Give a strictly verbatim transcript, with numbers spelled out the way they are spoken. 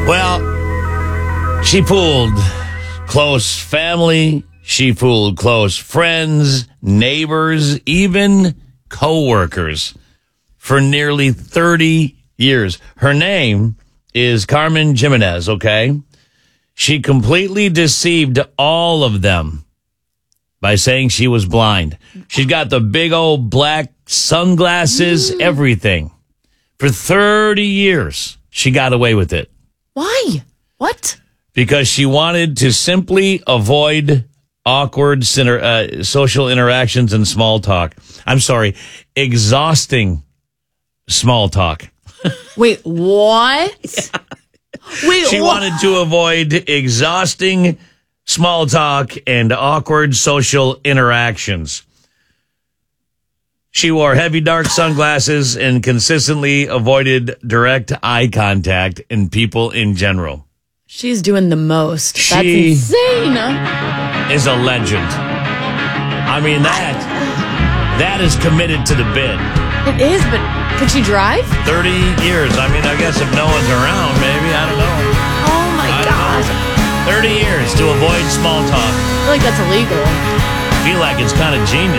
Well, she fooled close family. She fooled close friends, neighbors, even coworkers for nearly thirty years. Her name is Carmen Gimenez, okay? She completely deceived all of them by saying she was blind. She's got the big old black sunglasses, mm. everything. For thirty years, she got away with it. Why? What? Because she wanted to simply avoid awkward uh, social interactions and small talk. I'm sorry, exhausting small talk. Wait, what? Yeah. Wait, she what? wanted to avoid exhausting small talk and awkward social interactions. She wore heavy dark sunglasses and consistently avoided direct eye contact in people in general. She's doing the most. She That's insane. Is a legend. I mean, that that is committed to the bit. It is, but could she drive? thirty years. I mean, I guess if no one's around, maybe. I don't know. Oh, my God. thirty years to avoid small talk. I feel like that's illegal. I feel like it's kind of genius.